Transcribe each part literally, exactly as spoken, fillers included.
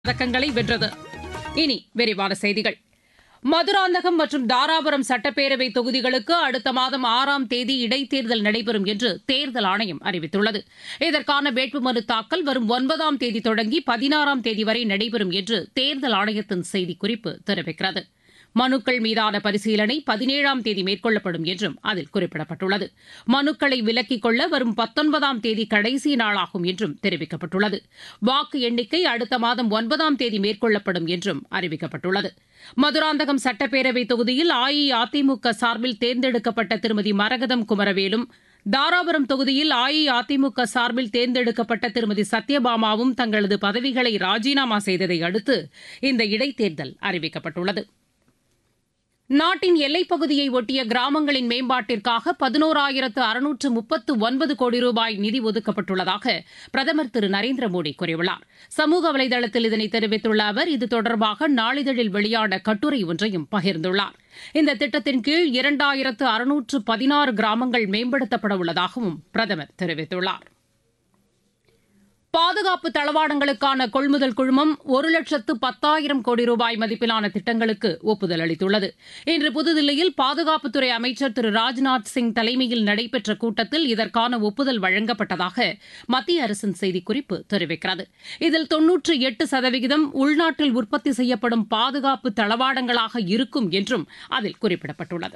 பதக்கங்களை வென்றது. இனி விரிவான செய்திகள். மதுராந்தகம் மற்றும் தாராபுரம் சட்டப்பேரவை தொகுதிகளுக்கு அடுத்த மாதம் ஆறாம் தேதி இடைத்தேர்தல் நடைபெறும் என்று தேர்தல் ஆணையம் அறிவித்துள்ளது. இதற்கான வேட்புமனு தாக்கல் வரும் ஒன்பதாம் தேதி தொடங்கி பதினாறாம் தேதி வரை நடைபெறும் என்று தேர்தல் ஆணையத்தின் செய்திக்குறிப்பு தெரிவிக்கிறது. மனுக்கள் மீதான பரிசீலனை பதினேழாம் தேதி மேற்கொள்ளப்படும் என்றும் அதில் குறிப்பிடப்பட்டுள்ளது. மனுக்களை விலக்கிக் கொள்ள வரும் பத்தொன்பதாம் தேதி கடைசி நாளாகும் என்றும் தெரிவிக்கப்பட்டுள்ளது. வாக்கு எண்ணிக்கை அடுத்த மாதம் ஒன்பதாம் தேதி மேற்கொள்ளப்படும் என்றும் அறிவிக்கப்பட்டுள்ளது. மதுராந்தகம் சட்டப்பேரவை தொகுதியில் அஇஅதிமுக சார்பில் தேர்ந்தெடுக்கப்பட்ட திருமதி மரகதம் குமரவேலும், தாராபுரம் தொகுதியில் அஇஅதிமுக சார்பில் தேர்ந்தெடுக்கப்பட்ட திருமதி சத்யபாமாவும் தங்களது பதவிகளை ராஜினாமா செய்ததை அடுத்து இந்த இடைத்தேர்தல் அறிவிக்கப்பட்டுள்ளது. நாட்டின் எல்லைப் பகுதியை ஒட்டிய கிராமங்களின் மேம்பாட்டிற்காக பதினோராயிரத்து அறுநூற்று முப்பத்து ஒன்பது கோடி ரூபாய் நிதி ஒதுக்கப்பட்டுள்ளதாக பிரதமர் திரு நரேந்திர மோடி கூறியுள்ளார். சமூக வலைதளத்தில் இதனை தெரிவித்துள்ள அவர் இது தொடர்பாக நாளிதழில் வெளியான கட்டுரை ஒன்றையும் பகிர்ந்துள்ளார். இந்த திட்டத்தின் கீழ் இரண்டாயிரத்து அறுநூற்று பதினாறு கிராமங்கள் மேம்படுத்தப்பட உள்ளதாகவும் பிரதமர் தெரிவித்துள்ளார். பாதுகாப்பு தளவாடங்களுக்கான கொள்முதல் குழுமம் ஒரு லட்சத்து பத்தாயிரம் கோடி ரூபாய் மதிப்பிலான திட்டங்களுக்கு ஒப்புதல் அளித்துள்ளது. இன்று புதுதில்லியில் பாதுகாப்புத்துறை அமைச்சர் திரு ராஜ்நாத் சிங் தலைமையில் நடைபெற்ற கூட்டத்தில் இதற்கான ஒப்புதல் வழங்கப்பட்டதாக மத்திய அரசின் செய்திக்குறிப்பு தெரிவிக்கிறது. இதில் தொன்னூற்று எட்டு சதவிகிதம் உள்நாட்டில் உற்பத்தி செய்யப்படும் பாதுகாப்பு தளவாடங்களாக இருக்கும் என்றும் அதில் குறிப்பிடப்பட்டுள்ளது.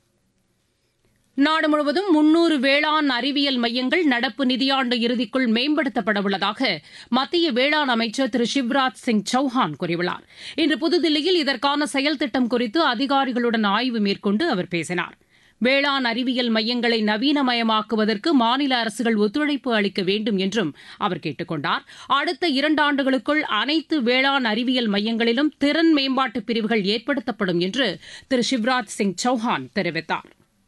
நாடு முழுவதும் முன்னூறு வேளாண் அறிவியல் மையங்கள் நடப்பு நிதியாண்டு இறுதிக்குள் மேம்படுத்தப்பட உள்ளதாக மத்திய வேளாண் அமைச்சர் திரு சிவராஜ் சிங் சௌஹான் கூறியுள்ளார். இன்று புதுதில்லியில் இதற்கான செயல் திட்டம் குறித்து அதிகாரிகளுடன் ஆய்வு மேற்கொண்டு அவர் பேசினார். வேளாண் அறிவியல் மையங்களை நவீனமயமாக்குவதற்கு மாநில அரசுகள் ஒத்துழைப்பு அளிக்க வேண்டும் என்றும் அவர் கேட்டுக் கொண்டார். அடுத்த இரண்டாண்டுகளுக்குள் அனைத்து வேளாண் அறிவியல் மையங்களிலும் திறன் மேம்பாட்டு பிரிவுகள் ஏற்படுத்தப்படும் என்று திரு சிவராஜ் சிங் சௌஹான் தெரிவித்தார்.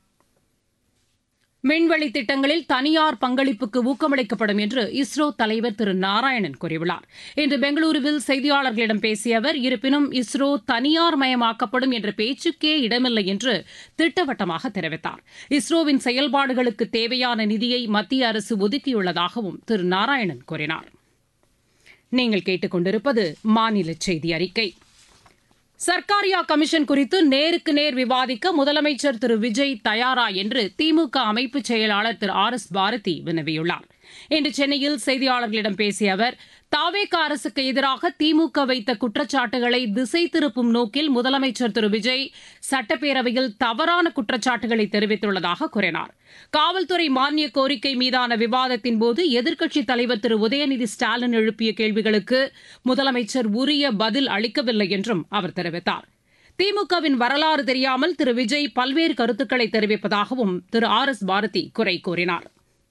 விண்வெளி திட்டங்களில் தனியார் பங்களிப்புக்கு ஊக்கமளிக்கப்படும் என்று இஸ்ரோ தலைவர் திரு நாராயணன் கூறியுள்ளார். இன்று பெங்களூருவில் செய்தியாளர்களிடம் பேசிய அவர், இருப்பினும் இஸ்ரோ தனியார் மயமாக்கப்படும் என்ற பேச்சுக்கே இடமில்லை என்று திட்டவட்டமாக தெரிவித்தார். இஸ்ரோவின் செயல்பாடுகளுக்கு தேவையான நிதியை மத்திய அரசு ஒதுக்கியுள்ளதாகவும் திரு நாராயணன் கூறினார். நீங்கள் கேட்டுக் கொண்டிருப்பது மாநில செய்தி அறிக்கை. சர்க்காரியா கமிஷன் குறித்து நேருக்கு நேர் விவாதிக்க முதலமைச்சர் திரு விஜய் தயாரா என்று திமுக அமைப்பு செயலாளர் திரு ஆர் எஸ் பாரதி வினவியுள்ளார். இன்று சென்னையில் செய்தியாளர்களிடம் பேசிய அவர், தாவேகா அரசுக்கு எதிராக திமுக வைத்த குற்றச்சாட்டுகளை திசை திருப்பும் நோக்கில் முதலமைச்சர் திரு விஜய் சட்டப்பேரவையில் தவறான குற்றச்சாட்டுகளை தெரிவித்துள்ளதாக கூறினார். காவல்துறை மானிய கோரிக்கை மீதான விவாதத்தின் போது எதிர்க்கட்சித் தலைவர் திரு உதயநிதி ஸ்டாலின் எழுப்பிய கேள்விகளுக்கு முதலமைச்சர் உரிய பதில் அளிக்கவில்லை என்றும் அவர் தெரிவித்தார். திமுகவின் வரலாறு தெரியாமல் திரு விஜய் பல்வேறு கருத்துக்களை தெரிவிப்பதாகவும் திரு ஆர் எஸ் பாரதி குறை கூறினார்.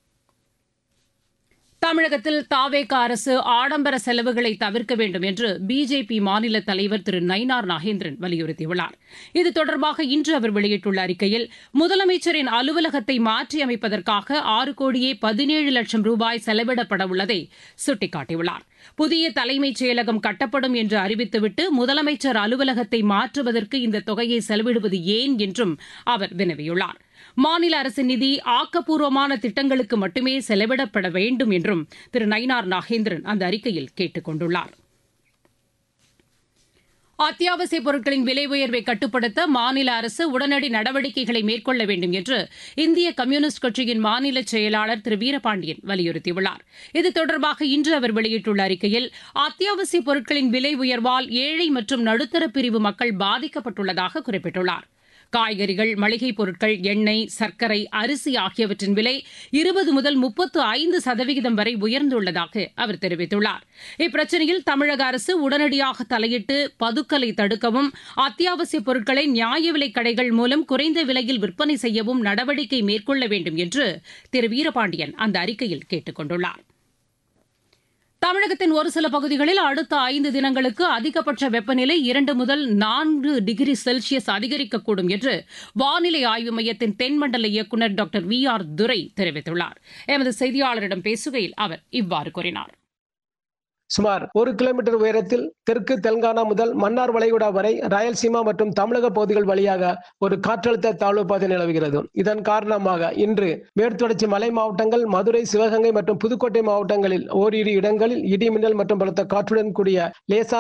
தமிழகத்தில் தாவேகா அரசு ஆடம்பர செலவுகளை தவிர்க்க வேண்டும் என்று பிஜேபி மாநில தலைவர் திரு நயினார் நாகேந்திரன் வலியுறுத்தியுள்ளார். இது தொடர்பாக இன்று அவர் வெளியிட்டுள்ள அறிக்கையில், முதலமைச்சரின் அலுவலகத்தை மாற்றியமைப்பதற்காக ஆறு கோடியே பதினேழு லட்சம் ரூபாய் செலவிடப்பட உள்ளதை சுட்டிக்காட்டியுள்ளார். புதிய தலைமைச் செயலகம் கட்டப்படும் என்று அறிவித்துவிட்டு முதலமைச்சர் அலுவலகத்தை மாற்றுவதற்கு இந்த தொகையை செலவிடுவது ஏன் என்றும் அவர் வினவியுள்ளார். மாநில அரசின் நிதி ஆக்கப்பூர்வமான திட்டங்களுக்கு மட்டுமே செலவிடப்பட வேண்டும் என்றும் திரு நயினார் நாகேந்திரன் அந்த அறிக்கையில் கேட்டுக் கொண்டுள்ளார். அத்தியாவசிய பொருட்களின் விலை உயர்வை கட்டுப்படுத்த மாநில அரசு உடனடி நடவடிக்கைகளை மேற்கொள்ள வேண்டும் என்று இந்திய கம்யூனிஸ்ட் கட்சியின் மாநில செயலாளர் திரு வீரபாண்டியன் வலியுறுத்தியுள்ளார். இது தொடர்பாக இன்று அவர் வெளியிட்டுள்ள அறிக்கையில், அத்தியாவசிய பொருட்களின் விலை உயர்வால் ஏழை மற்றும் நடுத்தர பிரிவு மக்கள் பாதிக்கப்பட்டுள்ளதாக குறிப்பிட்டுள்ளார். காய்கறிகள், மளிகைப் பொருட்கள், எண்ணெய், சர்க்கரை, அரிசி ஆகியவற்றின் விலை இருபது முதல் முப்பத்து ஐந்து சதவிகிதம் வரை உயர்ந்துள்ளதாக அவர் தெரிவித்துள்ளார். இப்பிரச்சினையில் தமிழக அரசு உடனடியாக தலையிட்டு பதுக்கலை தடுக்கவும், அத்தியாவசிய பொருட்களை நியாய விலைக் கடைகள் மூலம் குறைந்த விலையில் விற்பனை செய்யவும் நடவடிக்கை மேற்கொள்ள வேண்டும் என்று திரு வீரபாண்டியன் அந்த அறிக்கையில் கேட்டுக் கொண்டுள்ளார். தமிழகத்தின் ஒரு சில பகுதிகளில் அடுத்த ஐந்து தினங்களுக்கு அதிகபட்ச வெப்பநிலை இரண்டு முதல் நான்கு டிகிரி செல்சியஸ் அதிகரிக்கக்கூடும் என்று வானிலை ஆய்வு மையத்தின் தென்மண்டல இயக்குநர் டாக்டர் வி ஆர் துரை தெரிவித்துள்ளார். எமது செய்தியாளரிடம் பேசுகையில் அவர் இவ்வாறு கூறினார். சுமார் ஒரு கிலோமீட்டர் உயரத்தில் தெற்கு தெலுங்கானா முதல் மன்னார் வளைகுடா வரை ராயல்சீமா மற்றும் தமிழக பகுதிகள் வழியாக ஒரு காற்றழுத்த தாழ்வு பாதை நிலவுகிறது. இதன் காரணமாக இன்று மேற்குத்தொடர்ச்சி மலை மாவட்டங்கள், மதுரை, சிவகங்கை மற்றும் புதுக்கோட்டை மாவட்டங்களில் ஓரிரு இடங்களில் இடி மின்னல் மற்றும் பலத்த காற்றுடன் கூடிய லேசான